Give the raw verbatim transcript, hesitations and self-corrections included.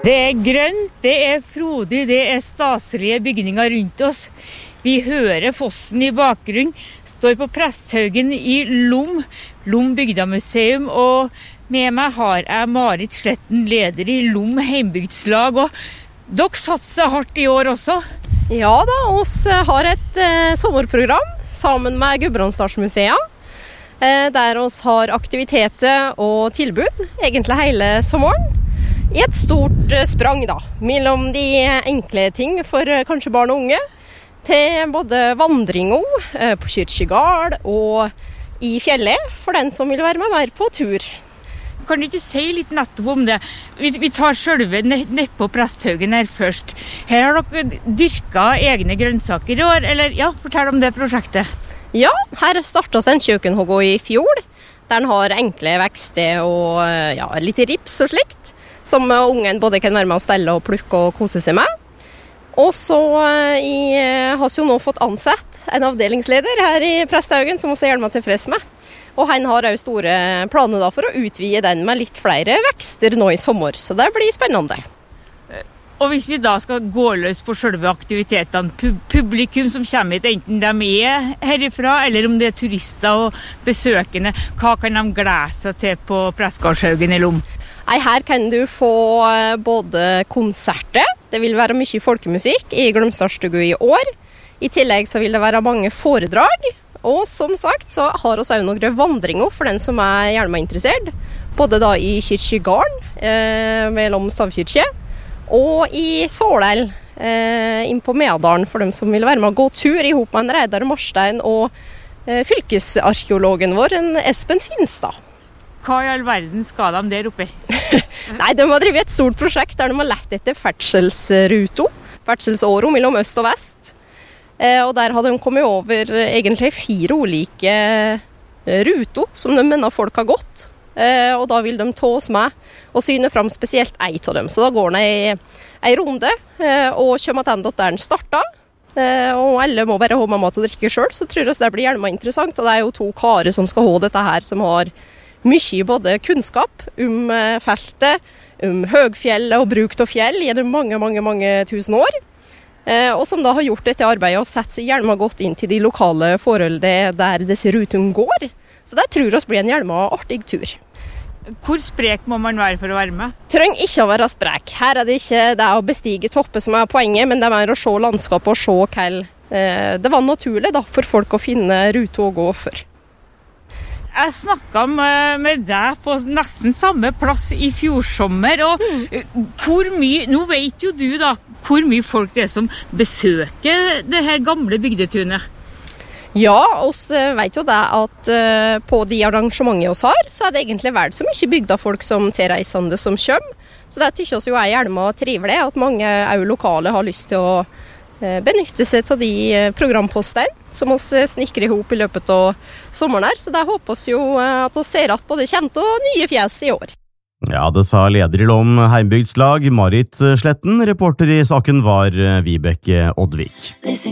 Det er grønt, det er frodig, det er staselige bygninger rundt oss. Vi hører fossen i bakgrunnen, står på Presthaugen i Lom, Lom bygdamuseum, og med meg har jeg Marit Sletten, leder i Lom heimbygdslag, og dere satser hardt i år også. Ja da, oss har et eh, sommerprogram sammen med Gudbrandsdalsmuseet, eh, der oss har aktiviteter og tilbud, egentlig hele sommeren. I et stort sprang da, mellom de enkle ting for kanskje barn og unge, til både vandringer på Kyrkjegard og i fjellet, for den som vil være med mer på tur. Kan du ikke si litt nettopp om det? Vi, vi tar selve ned på Presthaugen her først. Her har dere dyrket egne grønnsaker i år, eller ja, fortell om det prosjektet. Ja, her startet en kjøkkenhogg i fjor, der den har enkle vekster og ja, litt rips og slikt, som ungen både kan være med å stelle og plukke og kose seg med. Og så i, har vi jo nå fått ansett en avdelingsleder her i Presthaugen, som også er gjerne tilfreds med. Og han har også store planer da for å utvide den med litt flere vekster nå i sommer, så det blir spennende. Og hvis vi da skal gå løs på selve aktivitetene, publikum som kommer hit, enten de er herifra, eller om det er turister og besøkende, hva kan de glede seg til på Presthaugen i Lom? Nei, her kan du få både konserter, det vil være mye folkemusikk i Glømsdalsstugu i år. I tillegg så vil det være mange foredrag, og som sagt så har vi også noen vandringer for den som er gjerne interessert. Både da i Kyrkjegarden, eh, ved Lom stavkirke, og i Sålel, eh, inn på Medalen for dem som vil være med å gå tur i hop med en Reidar Marstein og eh, fylkesarkeologen vår, en Espen Finstad. Hva i all verden skal de der oppe? Nei, de har drivet et stort prosjekt der de har lett etter ferdselsruto, ferdselsåro mellom øst og vest. Eh, og der hadde de kommet over egentlig fire ulike ruter som de mener folk har gått. Eh, og da vil de ta oss med og syne fram spesielt ei av dem. Så da går de i ei runde eh, og kommer tilbake der den startet. Eh, og alle må bare ha med mat og drikke selv, så tror jeg det blir gjerne interessant. Og det er jo to karer som skal ha dette her, som har mye både kunnskap om feltet, om høgfjellet og bruk av fjell gjennom mange, mange, mange tusen år. Eh, og som da har gjort dette arbeidet og sett seg gjerne godt inn til de lokale forholdene der disse rutene går. Så det tror jeg blir en gjerne artig tur. Hvor sprek må man være for å være med? Trenger ikke å være sprek. Her er det ikke det å bestige toppe som er poenget, men det er mer å se landskapet og se hva eh, det var naturlig da, for folk å finne rute å gå for. Jeg snakket med, med deg på nesten samme plass i fjor sommer, og mm. hvor mye, nå vet jo du da, hvor mye folk det er som besøker det her gamle bygdetunet. Ja, oss vet jo det at uh, på de arrangementene oss har, så er det egentlig vel så mye bygda folk som tilreisende som kommer. Så det tykker oss jo er gjerne trivelig, at mange også lokale har lyst til å uh, benytte seg av de programpostene som oss snikker i hop i løpet av sommeren her. Så det håper oss jo at oss ser at både kjente og nye fjes i år. Ja, det sa leder i Lom heimbygdslag, Marit Sletten. Reporter i saken var Vibeke Oddvik.